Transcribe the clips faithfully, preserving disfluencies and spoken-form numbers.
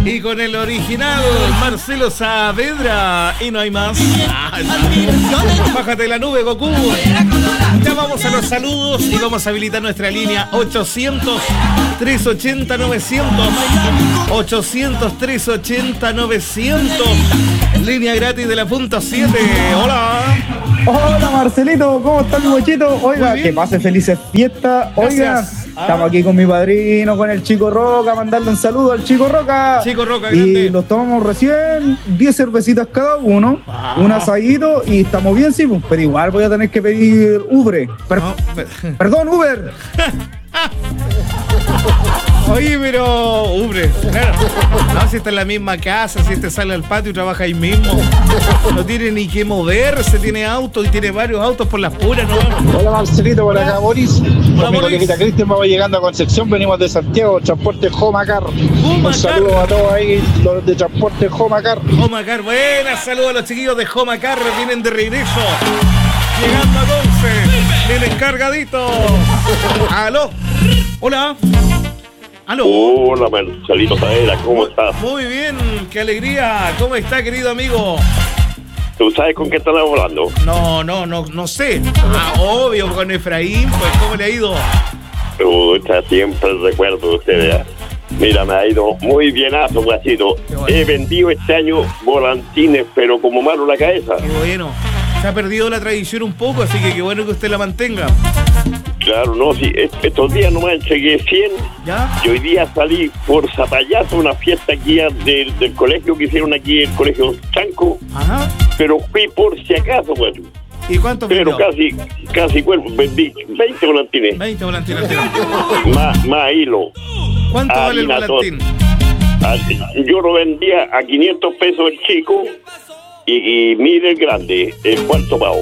Y con el original Marcelo Saavedra. Y no hay más. Ah, bájate la nube, Goku. Ya vamos a los saludos y vamos a habilitar nuestra línea ochocientos, trescientos ochenta, novecientos. ochocientos, trescientos ochenta, novecientos. Línea gratis de la punto siete. Hola. Hola Marcelito, ¿cómo está mi bochito? Oiga, que pase felices fiestas. Oiga, Gracias. estamos aquí con mi padrino, con el Chico Roca, mandarle un saludo al Chico Roca. Chico Roca, grande. Y los tomamos recién, diez cervecitas cada uno, Ah. un asadito y estamos bien, sí, pues, pero igual voy a tener que pedir Uber. Per- No, per- Perdón, Uber. Oye, pero... Ubre, claro. No, si está en la misma casa, si este sale al patio y trabaja ahí mismo. No tiene ni que moverse, tiene auto y tiene varios autos por las puras, ¿no? Hola Marcelito, por acá Boris. Hola, Con mi Boris. coleguita Cristian vamos llegando a Concepción, venimos de Santiago, transporte Jomacar. Un saludo a todos ahí, los de transporte Jomacar. Jomacar, buenas, saludos a los chiquillos de Jomacar, vienen de regreso. Llegando a Conce, vienen cargaditos. Aló, hola. Aló. Hola Marcelito Saavedra, ¿cómo estás? Muy bien, qué alegría. ¿Cómo está, querido amigo? ¿Tú sabes con qué estás hablando? No, no, no, no sé. Ah, obvio, con Efraín, pues, ¿cómo le ha ido? Pucha, siempre recuerdo de ustedes. ¿eh? Mira, me ha ido muy bienazo, guachito. Qué bueno. He vendido este año volantines, pero como malo la cabeza. Qué bueno. Se ha perdido la tradición un poco, así que qué bueno que usted la mantenga. Claro, no, sí, est- estos días nomás entregué cien. ¿Ya? Y hoy día salí por Zapayazo, una fiesta aquí a- del, del colegio que hicieron aquí, el colegio Chanco. Ajá. Pero fui por si acaso, guacho. ¿Y cuánto Pero vendió? casi, casi cuerpo, vendí veinte volantines. veinte volantines. Más, más hilo. ¿Cuánto Ah, vale el mira, volantín? Ah, yo lo vendía a quinientos pesos el chico y, y mire el grande, el cuarto pago.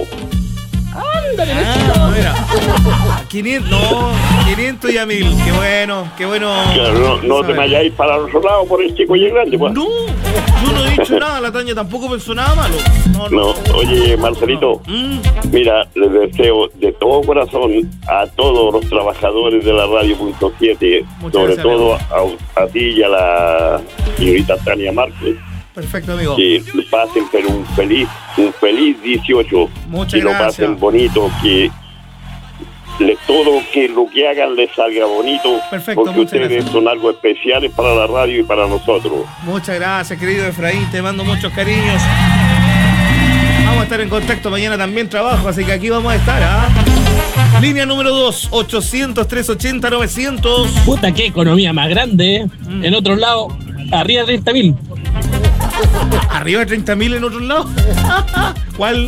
Ah, mira. quinientos, no, quinientos y a mil. Qué bueno, qué bueno. Claro, no, no te Saber. vayáis para el otro lado por el chico y el grande, pues. No, yo no he dicho nada, la Tania tampoco pensó nada malo. No, no. No, oye, Marcelito, Mm, mira, les deseo de todo corazón a todos los trabajadores de la Radio Punto siete, Muchas sobre gracias, todo a, a ti y a la señorita Tania Márquez, perfecto, amigo. que pasen pero un feliz, un feliz dieciocho. Muchas y lo gracias. pasen bonito, que le, todo que lo que hagan les salga bonito, Perfecto, porque muchas ustedes gracias. son algo especiales para la radio y para nosotros. Muchas gracias, querido Efraín. Te mando muchos cariños. Vamos a estar en contacto. Mañana también trabajo, así que aquí vamos a estar. ¿ah? Línea número dos, ochocientos, trescientos ochenta, novecientos. Puta, qué economía más grande, ¿eh? Mm. En otro lado, arriba de treinta mil. Arriba de treinta mil en otro lado. ¿Cuál?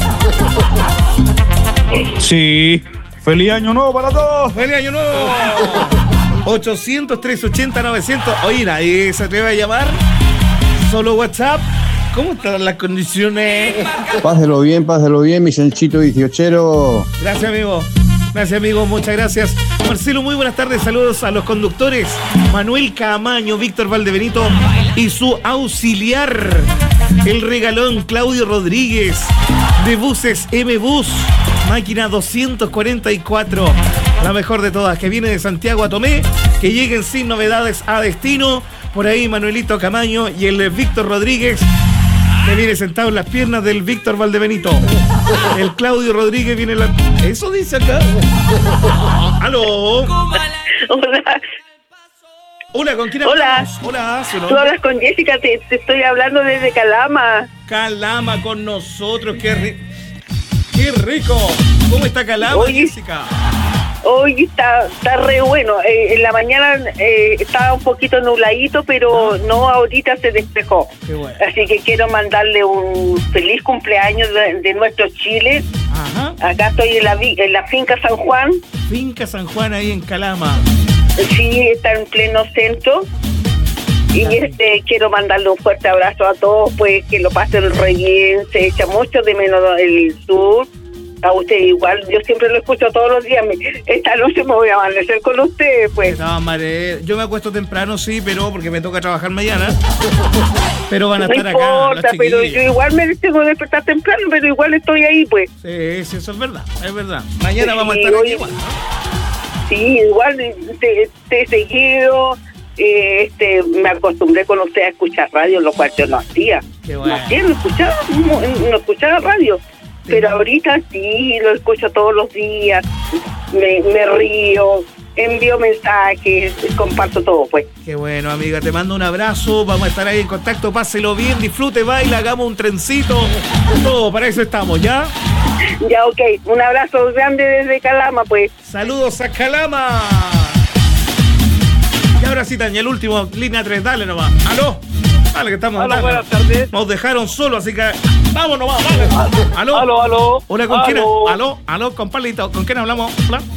Sí. Feliz año nuevo para todos. ¡Feliz año nuevo! ochocientos, trescientos ochenta, novecientos. Oye, nadie se atreve a llamar. Solo WhatsApp. ¿Cómo están las condiciones? Páselo bien, páselo bien, mi chanchito dieciochero. Gracias, amigo. Gracias, amigo. Muchas gracias. Marcelo, muy buenas tardes. Saludos a los conductores. Manuel Camaño, Víctor Valdebenito y su auxiliar, el regalón Claudio Rodríguez, de Buses M Bus, máquina doscientos cuarenta y cuatro. La mejor de todas, que viene de Santiago a Tomé, que lleguen sin novedades a destino. Por ahí Manuelito Camaño y el Víctor Rodríguez, que viene sentado en las piernas del Víctor Valdebenito. El Claudio Rodríguez viene en la... Eso dice acá. ¡Aló! Hola, Hola, ¿con quién Hola. hablamos? Hola, su tú nombre. hablas con Jessica, te, te estoy hablando desde Calama. Calama con nosotros, qué rico. ¡Qué rico! ¿Cómo está Calama, Oye. Jessica? Hoy está, está re bueno. Eh, en la mañana eh, estaba un poquito nubladito, pero no, ahorita se despejó. Qué bueno. Así que quiero mandarle un feliz cumpleaños de, de nuestro Chile. Ajá. Acá estoy en la, vi- en la finca San Juan. Finca San Juan ahí en Calama. Sí, está en pleno centro. Y este quiero mandarle un fuerte abrazo a todos, pues que lo pasen re bien. Se echa mucho de menos el sur. A usted igual, yo siempre lo escucho todos los días. Me- esta noche me voy a amanecer con ustedes, pues. No, madre, yo me acuesto temprano, sí, pero porque me toca trabajar mañana. Pero van a No estar acá importa, los pero yo chiquillos. igual me tengo que despertar temprano, pero igual estoy ahí, pues. Sí, sí, eso es verdad, es verdad. Mañana Sí, vamos a estar aquí oye. igual, ¿no? Sí, igual te, te he seguido, eh, este, me acostumbré con usted a escuchar radio, lo cual yo no hacía. Qué bueno. No hacía, no escuchaba, no, no escuchaba radio. Pero ahorita sí, lo escucho todos los días, me, me río, envío mensajes, comparto todo, pues. Qué bueno, amiga, te mando un abrazo, vamos a estar ahí en contacto, páselo bien, disfrute, baila, hagamos un trencito, todo, para eso estamos, ¿ya? Ya, ok, un abrazo grande desde Calama, pues. Saludos a Calama. Y ahora sí, Tania, el último, línea tres, dale nomás. ¿Aló? Dale, que estamos Aló, andando. buenas tardes. Nos dejaron solos, así que vamos nomás, dale. ¿Aló? Aló, aló. Hola, ¿con quién? Aló. ¿Aló? ¿Aló? ¿Con Palito? ¿Con quién hablamos? Hola.